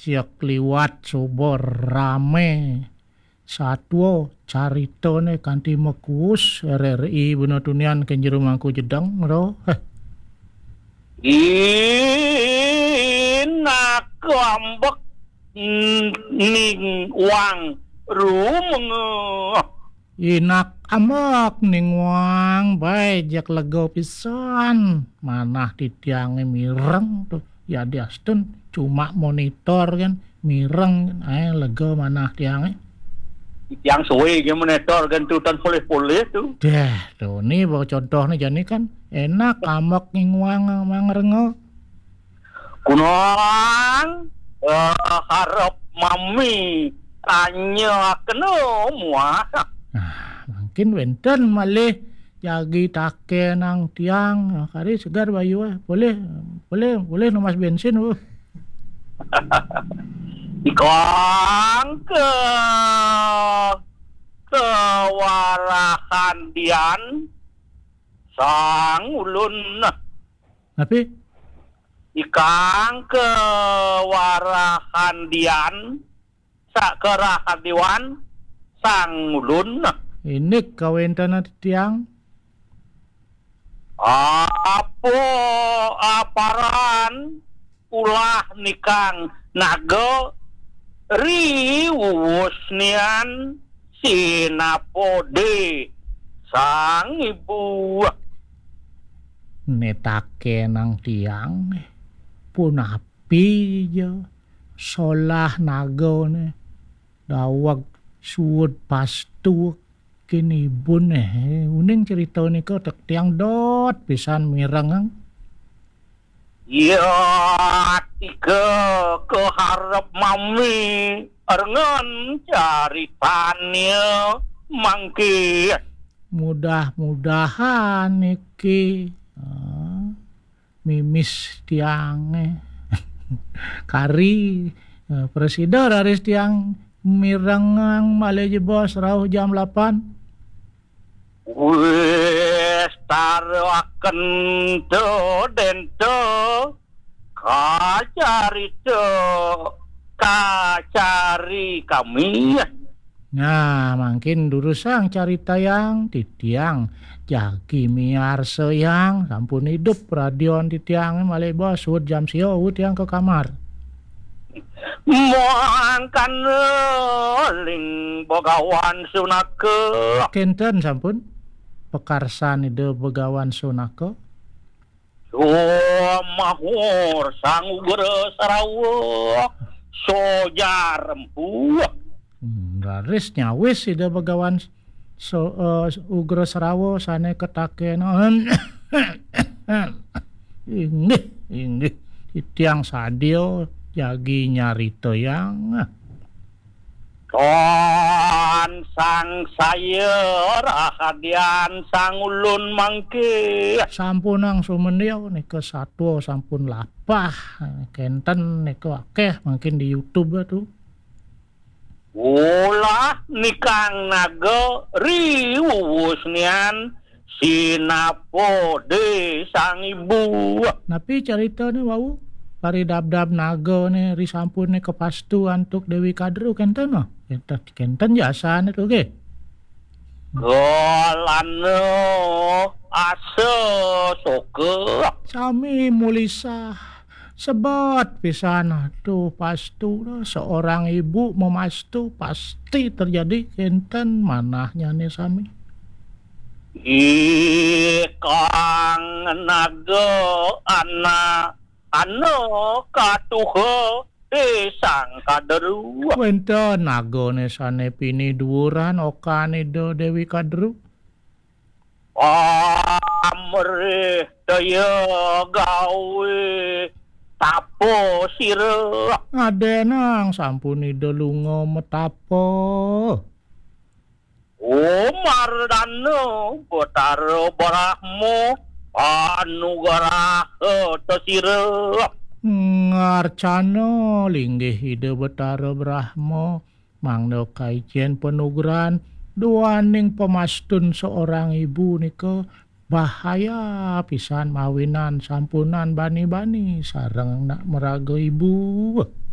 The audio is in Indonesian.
cek liwat subur rame satwa caritane kanthi mekus RRI Bunutunian kenjero mangku jedeng ro. Inak ambek ning wang rumeng. Inak amek ning wang bae jak lega pisan. Manah titiange mireng tuh. Ya diastun cuma monitor kan mireng lega manah tiange. Yang suwe ge monitor kan tutan poleh-poleh tuh. Deh, tuh nih bawa contohnya jani kan enak amek ning wang mangrengo. Kunang harap mami tanya kena muah. Mungkin wenten malih jagi take nang tiang kari segar bayu boleh nomas bensin Ikang kewarahan dian sang ulun. Tapi Ikang kewarahan dian sakerahan diwan sang ulun. ini kawentana tiang Apa aparan ulah nikang naga riwus nian sinapode sang ibu. netake nang tiang pun api je solah nagone dawag suud pastu kini bun uning cerita ni ko tek tiang dot pisan mireng Ya tiga keharap mami arengan caritanya mangki. mudah-mudahan niki mimis tiange kari presiden aris tiang mirengang maleje bos rauh jam 8 Wes taruhaken to dento kacari kami. nah makin durusang carita yang titiang jagi miar seyang sampun hidup radion titiang malih bos ud jam sio ud yang ke kamar Mangkan ling Begawan Sunake. kenten sampun pekarsan ide Begawan Sunake Mahur sang Ugera Sarawa sojar rempu. Raris nyawis ide Begawan Ugera Sarawa sane ketaken inggih titiang sadio jagi nyarito yang Kon sang saya rahadian sang ulun mangke. sampun ang sumendiau nika satwa sampun lapah kenten nika akeh mungkin di YouTube tuh Ulah nikang naga riwus nian sinapode sang ibu. tapi ceritanya wau pari dab-dab naga nih risampun nih kepastu antuk Dewi Kadru kenten mah kenten jasane tuh ge Golano ase soke. sami mulisa sebot pisan tuh pastu seorang ibu memastu pasti terjadi kenten manahnya nih sami Ikang naga anak katuhe sang kaderu. wenten nagone sane pini dhuwuran okane do Dewi Kadru Amrih daya gawe tapo sira. adenang sampun ide lunga metapo Mardano Betara Brahmo Anugerah Tesira. Ngarcana linggih ide Betara Brahma mangda kaijen penugeran duaning pemastun seorang ibu nika bahaya pisan mawinan sampunan bani-bani sareng nak meraga ibu.